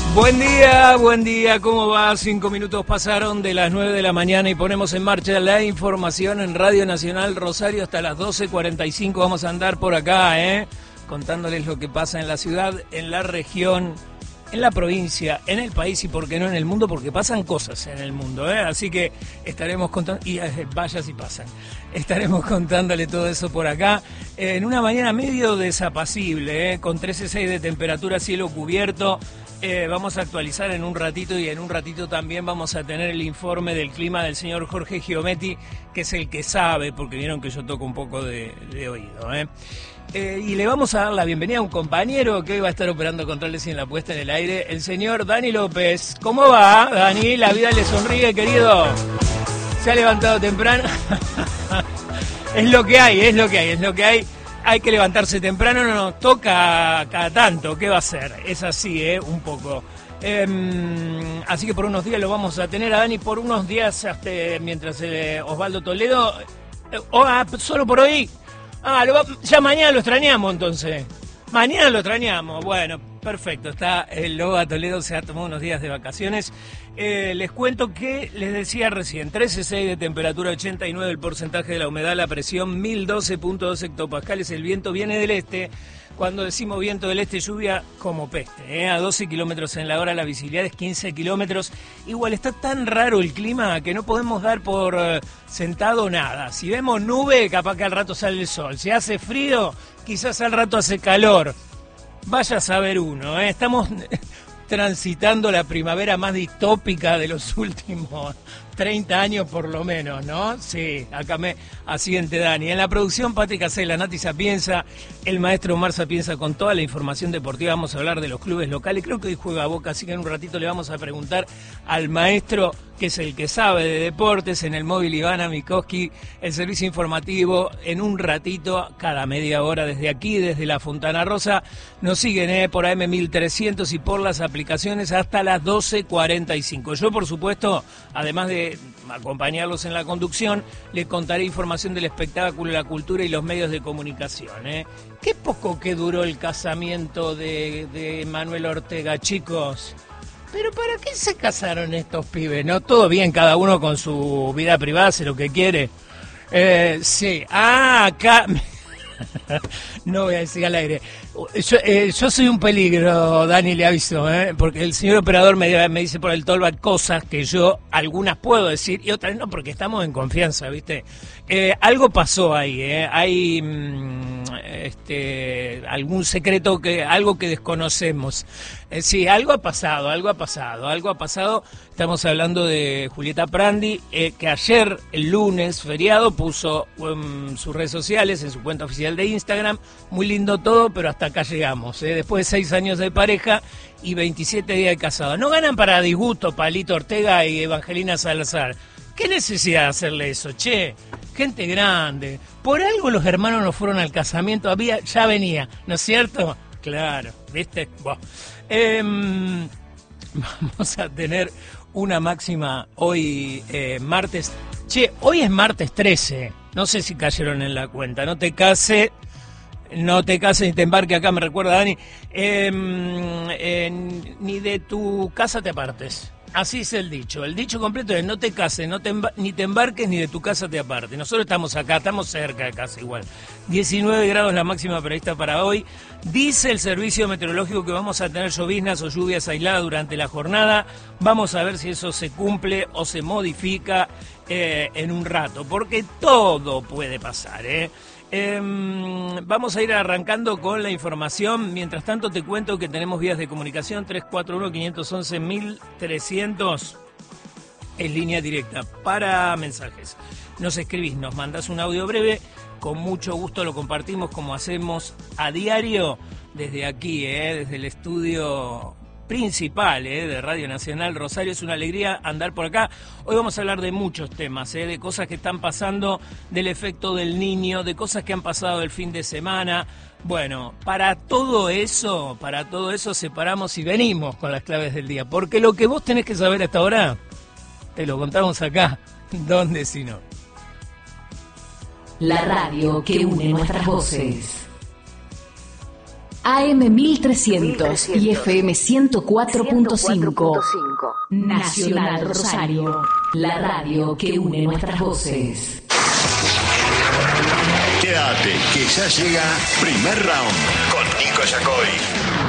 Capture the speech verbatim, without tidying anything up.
Buen día, buen día, ¿cómo va? Cinco minutos pasaron de las nueve de la mañana y ponemos en marcha la información en Radio Nacional Rosario hasta las doce cuarenta y cinco. Vamos a andar por acá, ¿eh? Contándoles lo que pasa en la ciudad, en la región, en la provincia, en el país y por qué no en el mundo, porque pasan cosas en el mundo, ¿eh? Así que estaremos contando, y eh, vaya si pasan, estaremos contándole todo eso por acá, eh, en una mañana medio desapacible, ¿eh? Con trece coma seis de temperatura, cielo cubierto. Eh, vamos a actualizar en un ratito y en un ratito también vamos a tener el informe del clima del señor Jorge Giometti, que es el que sabe, porque vieron que yo toco un poco de, de oído, ¿eh? Eh, y le vamos a dar la bienvenida a un compañero que hoy va a estar operando controles y en la puesta en el aire, el señor Dani López. ¿Cómo va, Dani? La vida le sonríe, querido. Se ha levantado temprano. Es lo que hay, es lo que hay, es lo que hay. Hay que levantarse temprano, no nos toca cada tanto, ¿qué va a ser? Es así, ¿eh? Un poco. Eh, así que por unos días lo vamos a tener a Dani, por unos días hasta mientras eh, Osvaldo Toledo... Eh, oh, ah, solo por hoy... Ah, lo va, ya mañana lo extrañamos entonces. Mañana lo extrañamos. Bueno, perfecto. Está el Loba Toledo, se ha tomado unos días de vacaciones. Eh, les cuento que les decía recién, trece coma seis de temperatura, ochenta y nueve el porcentaje de la humedad, la presión mil doce punto dos hectopascales, el viento viene del este. Cuando decimos viento del este, lluvia como peste, ¿eh? A doce kilómetros en la hora, la visibilidad es quince kilómetros. Igual está tan raro el clima que no podemos dar por uh, sentado nada. Si vemos nube, capaz que al rato sale el sol. Si hace frío, quizás al rato hace calor. Vaya a saber uno, ¿eh? Estamos transitando la primavera más distópica de los últimos treinta años por lo menos, ¿no? Sí, acá me asiente Dani. En la producción, Pati Casella, Nati Sapienza, el maestro Omar Sapienza con toda la información deportiva. Vamos a hablar de los clubes locales. Creo que hoy juega Boca, así que en un ratito le vamos a preguntar al maestro, que es el que sabe de deportes, en el móvil Ivana Mikoski, el servicio informativo, en un ratito, cada media hora desde aquí, desde la Fontana Rosa. Nos siguen eh, por A M mil trescientos y por las aplicaciones hasta las doce cuarenta y cinco. Yo, por supuesto, además de acompañarlos en la conducción, les contaré información del espectáculo, la cultura y los medios de comunicación, ¿eh? Qué poco que duró el casamiento de, de Manuel Ortega, chicos. Pero ¿para qué se casaron estos pibes? ¿No? Todo bien, cada uno con su vida privada, hace lo que quiere. Eh, sí, ah, acá... No voy a decir al aire. Yo, eh, yo soy un peligro, Dani, le aviso, ¿eh? Porque el señor operador me, me dice por el tollback cosas que yo algunas puedo decir y otras no, porque estamos en confianza, ¿viste? Eh, algo pasó ahí, ¿eh? Hay mmm, este, algún secreto, que algo que desconocemos. Eh, sí, algo ha pasado, algo ha pasado, algo ha pasado. Estamos hablando de Julieta Prandi, eh, que ayer, el lunes, feriado, puso en um, sus redes sociales, en su cuenta oficial de Instagram, muy lindo todo, pero hasta acá llegamos, ¿eh? Después de seis años de pareja y veintisiete días de casado. No ganan para disgusto Palito Ortega y Evangelina Salazar. ¿Qué necesidad de hacerle eso, che? Gente grande. Por algo los hermanos no fueron al casamiento, había, ya venía, ¿no es cierto? Claro, ¿viste? Bueno, eh, vamos a tener una máxima hoy, eh, martes. Che, hoy es martes trece. No sé si cayeron en la cuenta. No te cases, no te cases ni te embarques. Acá me recuerda Dani. Eh, eh, ni de tu casa te apartes. Así es el dicho. El dicho completo es no te cases, no te emba- ni te embarques, ni de tu casa te apartes. Nosotros estamos acá, estamos cerca de casa igual. diecinueve grados la máxima prevista para hoy. Dice el servicio meteorológico que vamos a tener lloviznas o lluvias aisladas durante la jornada. Vamos a ver si eso se cumple o se modifica eh, en un rato, porque todo puede pasar, ¿eh? Eh, vamos a ir arrancando con la información. Mientras tanto te cuento que tenemos vías de comunicación. Tres cuatro uno, cinco uno uno, mil trescientos es línea directa para mensajes. Nos escribís, nos mandás un audio breve, con mucho gusto lo compartimos como hacemos a diario desde aquí, eh, desde el estudio principal eh, de Radio Nacional Rosario. Es una alegría andar por acá. Hoy vamos a hablar de muchos temas, eh, de cosas que están pasando, del efecto del niño, de cosas que han pasado el fin de semana. Bueno, para todo eso, para todo eso separamos y venimos con las claves del día, porque lo que vos tenés que saber hasta ahora, te lo contamos acá, ¿dónde si no? La radio que une nuestras voces. A M mil trescientos y F M ciento cuatro punto cinco. Nacional Rosario, la radio que une nuestras voces. Quédate, que ya llega Primer Round con Nico Yacoy.